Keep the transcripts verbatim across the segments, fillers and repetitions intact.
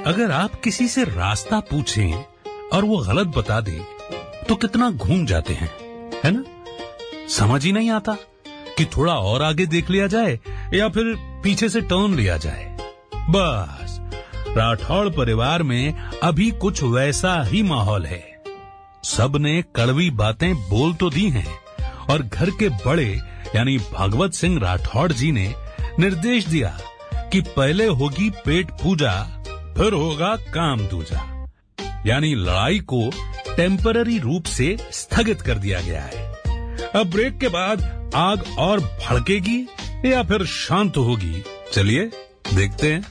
अगर आप किसी से रास्ता पूछें और वो गलत बता दे तो कितना घूम जाते हैं, है ना? समझ ही नहीं आता कि थोड़ा और आगे देख लिया जाए या फिर पीछे से टर्न लिया जाए। बस राठौड़ परिवार में अभी कुछ वैसा ही माहौल है। सब ने कड़वी बातें बोल तो दी हैं और घर के बड़े यानी भागवत सिंह राठौड़ जी ने निर्देश दिया कि पहले होगी पेट पूजा, फिर होगा काम दूजा। यानी लड़ाई को टेम्पररी रूप से स्थगित कर दिया गया है। अब ब्रेक के बाद आग और भड़केगी या फिर शांत होगी, चलिए देखते हैं।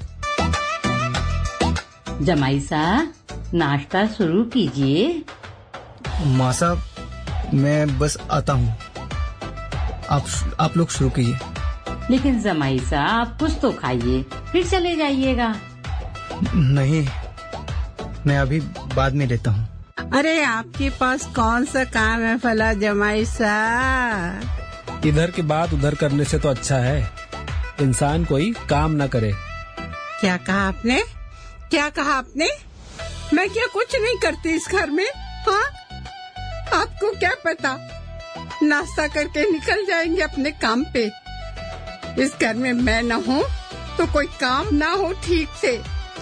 जमाई साहब, नाश्ता शुरू कीजिए। माँ साहब, मैं बस आता हूँ, आप आप लोग शुरू कीजिए। लेकिन जमाई साहब, कुछ तो खाइए, फिर चले जाइएगा। नहीं, मैं अभी बाद में लेता हूँ। अरे आपके पास कौन सा काम है फला जमाई साहब? इधर की बात उधर करने से तो अच्छा है इंसान कोई काम ना करे। क्या कहा आपने? क्या कहा आपने? मैं क्या कुछ नहीं करती इस घर में? हाँ, आपको क्या पता, नाश्ता करके निकल जाएंगे अपने काम पे। इस घर में मैं न हूँ तो कोई काम ना हो ठीक से।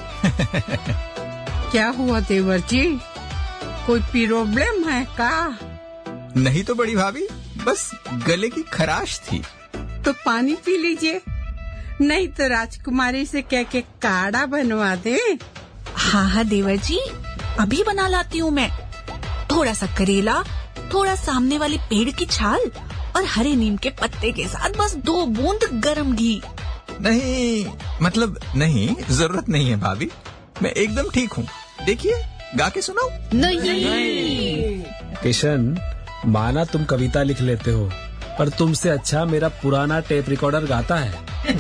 क्या हुआ देवर जी, कोई प्रॉब्लम है का? नहीं तो बड़ी भाभी, बस गले की खराश थी। तो पानी पी लीजिए, नहीं तो राजकुमारी से कह के काढ़ा बनवा दे। हाँ हाँ देवर जी, अभी बना लाती हूँ मैं। थोड़ा सा करेला, थोड़ा सामने वाले पेड़ की छाल और हरे नीम के पत्ते के साथ बस दो बूंद गरम घी। नहीं, मतलब नहीं, जरूरत नहीं है भाभी, मैं एकदम ठीक हूँ। देखिए, गा के सुनाओ। नहीं। किशन, माना तुम कविता लिख लेते हो, पर तुमसे अच्छा मेरा पुराना टेप रिकॉर्डर गाता है।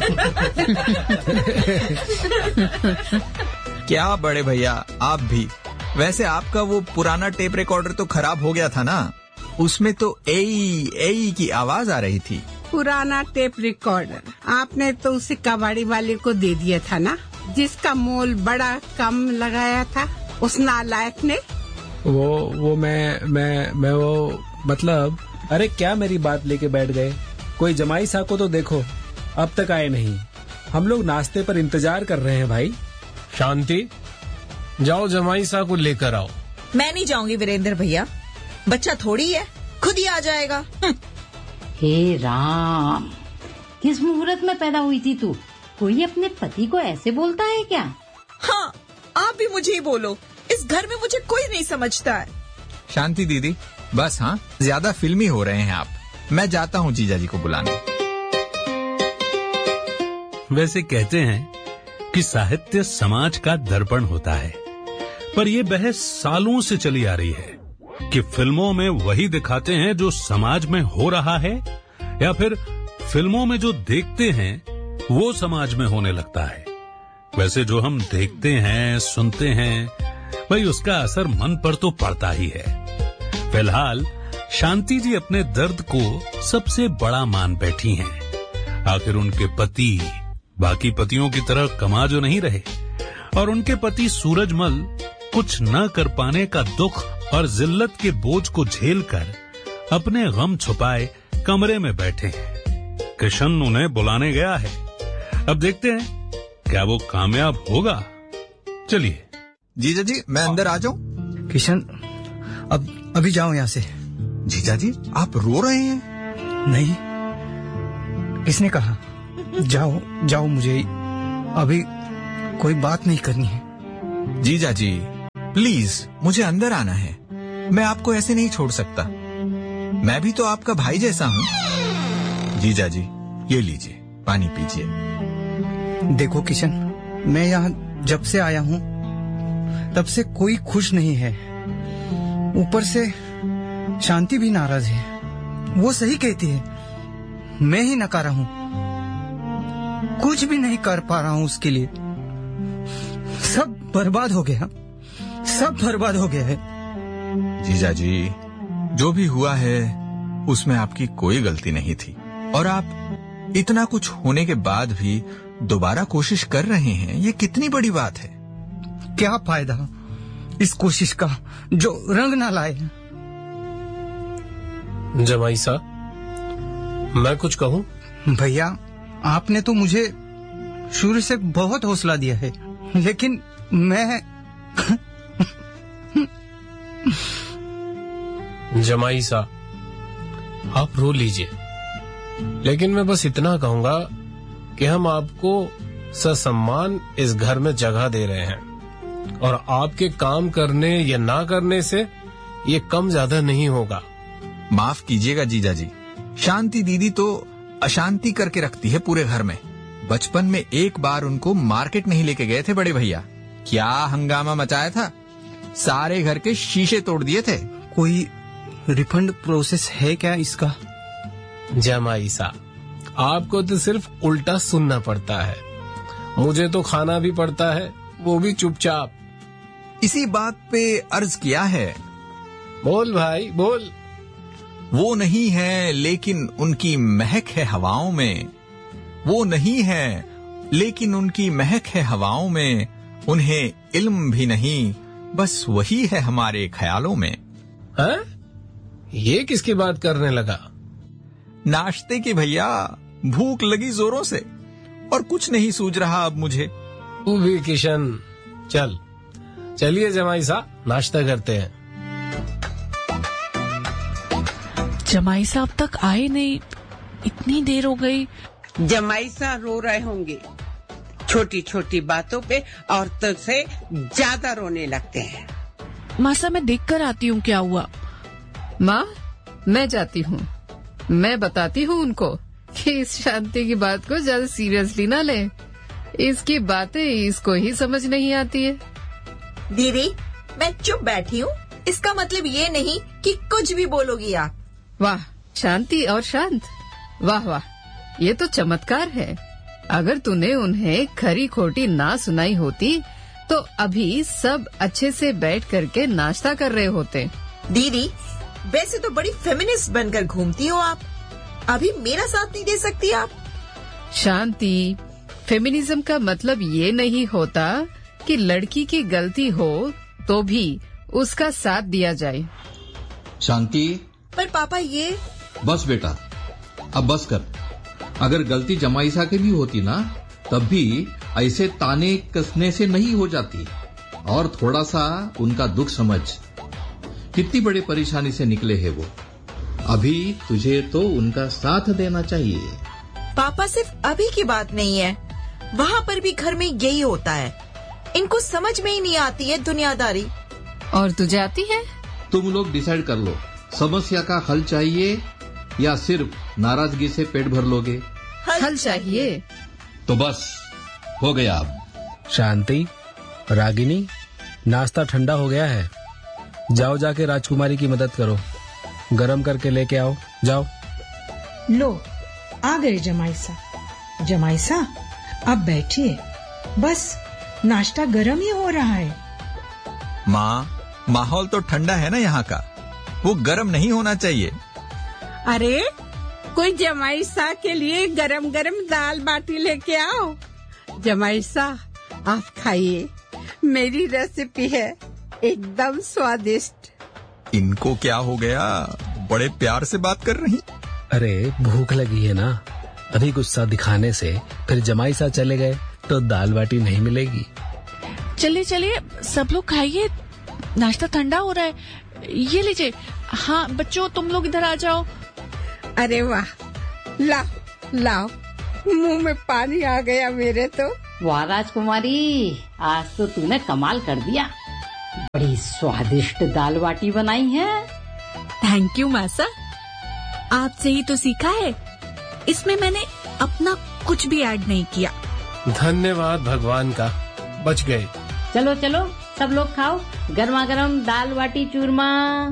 क्या बड़े भैया, आप भी। वैसे आपका वो पुराना टेप रिकॉर्डर तो खराब हो गया था ना, उसमें तो एई एई की आवाज आ रही थी। पुराना टेप रिकॉर्डर आपने तो उसे कबाड़ी वाले को दे दिया था ना, जिसका मोल बड़ा कम लगाया था उस नालायक ने। वो वो मैं मैं मैं वो मतलब, अरे क्या मेरी बात लेके बैठ गए? कोई जमाई साहब को तो देखो, अब तक आए नहीं। हम लोग नाश्ते पर इंतजार कर रहे हैं भाई। शांति, जाओ जमाई साहब को लेकर आओ। मैं नहीं जाऊंगी वीरेंद्र भैया, बच्चा थोड़ी है, खुद ही आ जाएगा। हे राम, किस मुहूर्त में पैदा हुई थी तू? कोई अपने पति को ऐसे बोलता है क्या? हाँ, आप भी मुझे ही बोलो, इस घर में मुझे कोई नहीं समझता है। शांति दीदी, बस हाँ, ज्यादा फिल्मी हो रहे हैं आप। मैं जाता हूँ जीजा जी को बुलाने। वैसे कहते हैं कि साहित्य समाज का दर्पण होता है, पर यह बहस सालों से चली आ रही है कि फिल्मों में वही दिखाते हैं जो समाज में हो रहा है, या फिर फिल्मों में जो देखते हैं वो समाज में होने लगता है। वैसे जो हम देखते हैं, सुनते हैं, भाई उसका असर मन पर तो पड़ता ही है। फिलहाल शांति जी अपने दर्द को सबसे बड़ा मान बैठी हैं। आखिर उनके पति बाकी पतियों की तरह कमा जो नहीं रहे, और उनके पति सूरजमल कुछ न कर पाने का दुख और जिल्लत के बोझ को झेलकर अपने गम छुपाए कमरे में बैठे हैं। किशन उन्हें बुलाने गया है, अब देखते हैं क्या वो कामयाब होगा। चलिए जीजा जी, मैं अंदर आ जाऊं? किशन, अब अभी जाओ यहाँ से। जीजा जी, आप रो रहे हैं? नहीं, किसने कहा? जाओ जाओ, मुझे अभी कोई बात नहीं करनी है। जीजा जी प्लीज, मुझे अंदर आना है, मैं आपको ऐसे नहीं छोड़ सकता। मैं भी तो आपका भाई जैसा हूँ। जीजा जी, ये लीजिए, पानी पीजिए। देखो किशन, मैं यहाँ जब से आया हूँ तब से कोई खुश नहीं है। ऊपर से शांति भी नाराज है। वो सही कहती है, मैं ही नकारा हूँ, कुछ भी नहीं कर पा रहा हूँ उसके लिए। सब बर्बाद हो गया, सब बर्बाद हो गया है। जीजा जी, जो भी हुआ है उसमें आपकी कोई गलती नहीं थी, और आप इतना कुछ होने के बाद भी दोबारा कोशिश कर रहे हैं, ये कितनी बड़ी बात है। क्या फायदा इस कोशिश का जो रंग ना लाए। जमाई सा, मैं कुछ कहूँ? भैया, आपने तो मुझे शुरू से बहुत हौसला दिया है, लेकिन मैं जमाई सा, आप रो लीजिए, लेकिन मैं बस इतना कहूंगा कि हम आपको ससम्मान इस घर में जगह दे रहे हैं और आपके काम करने या ना करने से ये कम ज्यादा नहीं होगा। माफ कीजिएगा जीजा जी, शांति दीदी तो अशांति करके रखती है पूरे घर में। बचपन में एक बार उनको मार्केट नहीं लेके गए थे बड़े भैया, क्या हंगामा मचाया था, सारे घर के शीशे तोड़ दिए थे। कोई रिफंड प्रोसेस है क्या इसका? जमाई सा, आपको तो सिर्फ उल्टा सुनना पड़ता है, मुझे तो खाना भी पड़ता है, वो भी चुपचाप। इसी बात पे अर्ज किया है। बोल भाई बोल। वो नहीं है लेकिन उनकी महक है हवाओं में, वो नहीं है लेकिन उनकी महक है हवाओं में, उन्हें इल्म भी नहीं बस वही है हमारे ख्यालों में। हाँ? ये किसकी बात करने लगा? नाश्ते की भैया, भूख लगी जोरों से और कुछ नहीं सूझ रहा अब मुझे। तू भी किशन, चल चलिए जमाई सा, नाश्ता करते हैं। जमाई साहब तक आए नहीं, इतनी देर हो गई। जमाई सा रो रहे होंगे, छोटी छोटी बातों पे औरतों से ज्यादा रोने लगते हैं। मासा, मैं देख कर आती हूँ क्या हुआ। माँ, मैं जाती हूँ, मैं बताती हूँ उनको कि इस शांति की बात को ज्यादा सीरियसली ना लें, इसकी बातें इसको ही समझ नहीं आती है। दीदी, मैं चुप बैठी हूँ, इसका मतलब ये नहीं कि कुछ भी बोलोगी आप। वाह, शांति और शांत, वाह वाह, ये तो चमत्कार है। अगर तूने उन्हें खरी खोटी ना सुनाई होती तो अभी सब अच्छे से बैठ करके नाश्ता कर रहे होते। दीदी, वैसे तो बड़ी फेमिनिस्ट बनकर घूमती हो आप, अभी मेरा साथ नहीं दे सकती आप? शांति, फेमिनिज्म का मतलब ये नहीं होता कि लड़की की गलती हो तो भी उसका साथ दिया जाए। शांति, पर पापा ये... बस बेटा, अब बस कर। अगर गलती जमाईसा की भी होती ना, तब भी ऐसे ताने कसने से नहीं हो जाती। और थोड़ा सा उनका दुख समझ, कितनी बड़ी परेशानी से निकले हैं वो। अभी तुझे तो उनका साथ देना चाहिए। पापा, सिर्फ अभी की बात नहीं है, वहाँ पर भी घर में यही होता है, इनको समझ में ही नहीं आती है दुनियादारी। और तुझे आती है? तुम लोग डिसाइड कर लो, समस्या का हल चाहिए या सिर्फ नाराजगी से पेट भर लोगे? हल, हल चाहिए। तो बस हो गया। अब शांति, रागिनी, नाश्ता ठंडा हो गया है, जाओ जाके राजकुमारी की मदद करो, गरम करके लेके आओ, जाओ। लो, आ गए जमाईसा। जमाईसा, अब बैठिए, बस नाश्ता गरम ही हो रहा है। माँ, माहौल तो ठंडा है ना यहाँ का, वो गरम नहीं होना चाहिए। अरे, कोई जमाईसा के लिए गरम गरम दाल बाटी लेके आओ। जमाईसा, आप खाइए, मेरी रेसिपी है, एकदम स्वादिष्ट। इनको क्या हो गया, बड़े प्यार से बात कर रही। अरे भूख लगी है ना, अभी गुस्सा दिखाने से फिर जमाईसा चले गए तो दाल बाटी नहीं मिलेगी। चलिए चलिए, सब लोग खाइए, नाश्ता ठंडा हो रहा है, ये लीजिए। हाँ बच्चों, तुम लोग इधर आ जाओ। अरे वाह, लाओ लाओ, मुंह में पानी आ गया मेरे तो। वाह राजकुमारी, आज तो तूने कमाल कर दिया, बड़ी स्वादिष्ट दाल बाटी बनाई है। थैंक यू मासा, आपसे ही तो सीखा है, इसमें मैंने अपना कुछ भी ऐड नहीं किया। धन्यवाद भगवान का, बच गए। चलो चलो, सब लोग खाओ गर्मा गर्म दाल बाटी चूरमा।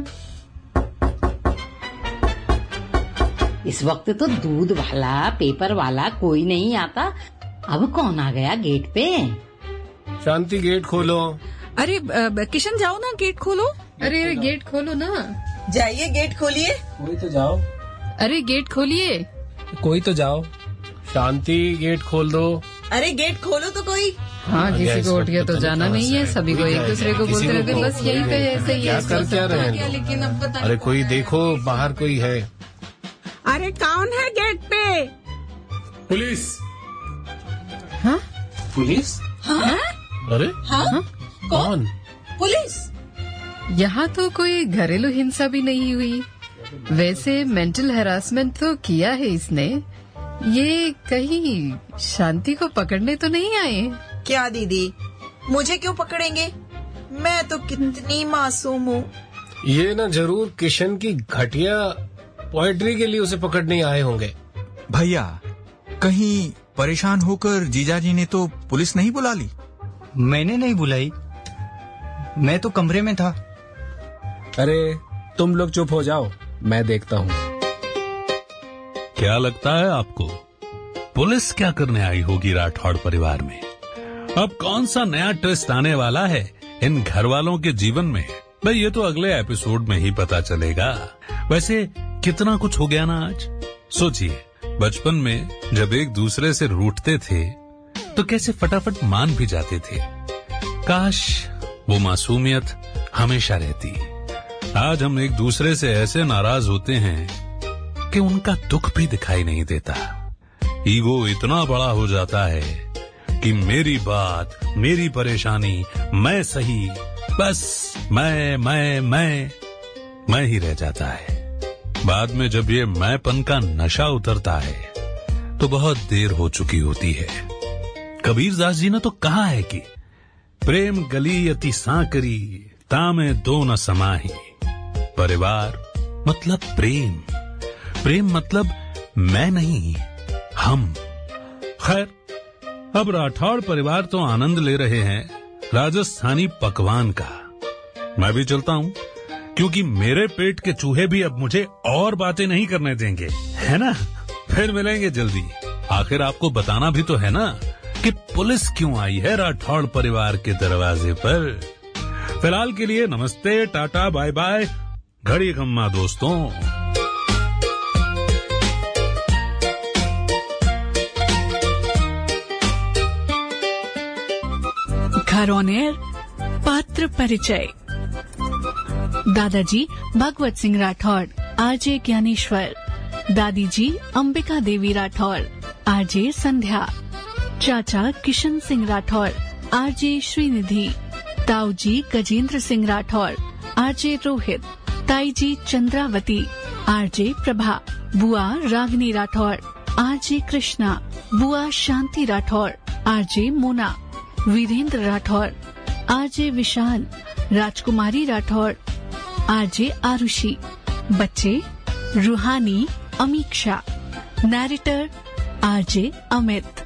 इस वक्त तो दूध वाला, पेपर वाला कोई नहीं आता, अब कौन आ गया गेट पे? शांति, गेट खोलो। अरे किशन, जाओ ना, गेट खोलो। अरे अरे गेट खोलो ना। जाइए, गेट खोलिए। कोई तो जाओ। अरे गेट खोलिए। कोई तो जाओ। शांति, गेट खोल दो। अरे गेट खोलो तो कोई। हाँ, किसी को उठ गया तो जाना नहीं है, सभी को एक दूसरे को बोलते रहते, बस यही पे ऐसे ही क्या है। कर क्या रहे हैं? लेकिन अब पता अरे कोई देखो, बाहर कोई है। अरे कौन है गेट पे? पुलिस। हाँ? पुलिस? हाँ? अरे हाँ? कौन? पुलिस? यहाँ तो कोई घरेलू हिंसा भी नहीं हुई। वैसे मेंटल हैरासमेंट तो किया है इसने। ये कहीं शांति को पकड़ने तो नहीं आए? क्या दीदी, मुझे क्यों पकड़ेंगे? मैं तो कितनी मासूम हूँ। ये ना जरूर किशन की घटिया पोएट्री के लिए उसे पकड़ने आए होंगे। भैया, कहीं परेशान होकर जीजाजी ने तो पुलिस नहीं बुला ली? मैंने नहीं बुलाई, मैं तो कमरे में था। अरे तुम लोग चुप हो जाओ, मैं देखता हूँ। क्या लगता है आपको, पुलिस क्या करने आई होगी राठौड़ परिवार में? अब कौन सा नया ट्विस्ट आने वाला है इन घर वालों के जीवन में? भाई ये तो अगले एपिसोड में ही पता चलेगा। वैसे कितना कुछ हो गया ना आज। सोचिए, बचपन में जब एक दूसरे से रूठते थे तो कैसे फटाफट मान भी जाते थे। काश वो मासूमियत हमेशा रहती। आज हम एक दूसरे से ऐसे नाराज होते हैं कि उनका दुख भी दिखाई नहीं देता। ईगो इतना बड़ा हो जाता है कि मेरी बात, मेरी परेशानी, मैं सही, बस मैं मैं मैं मैं ही रह जाता है। बाद में जब ये मैंपन का नशा उतरता है तो बहुत देर हो चुकी होती है। कबीरदास जी ने तो कहा है कि प्रेम गली अति सांकरी, तामे दो न समाही। परिवार मतलब प्रेम, प्रेम मतलब मैं नहीं, हम। खैर, अब राठौड़ परिवार तो आनंद ले रहे हैं राजस्थानी पकवान का। मैं भी चलता हूँ, क्योंकि मेरे पेट के चूहे भी अब मुझे और बातें नहीं करने देंगे, है ना? फिर मिलेंगे जल्दी। आखिर आपको बताना भी तो है ना कि पुलिस क्यों आई है राठौड़ परिवार के दरवाजे पर। फिलहाल के लिए नमस्ते, टाटा, बाय बाय, घड़ी खम्मा दोस्तों। घर ऑन एयर पात्र परिचय। दादाजी भगवत सिंह राठौड़, आरजे ज्ञानेश्वर। दादी जी अंबिका देवी राठौड़, आरजे संध्या। चाचा किशन सिंह राठौड़, आरजे श्रीनिधि। ताऊ जी गजेंद्र सिंह राठौड़, आरजे रोहित। ताई जी चंद्रावती, आरजे प्रभा। बुआ रागिनी राठौड़, आरजे कृष्णा। बुआ शांति राठौड़, आरजे मोना। वीरेंद्र राठौड़, आरजे विशाल। राजकुमारी राठौड़, आरजे आरुषि। बच्चे रूहानी, अमीक्षा। Narrator RJ Amit.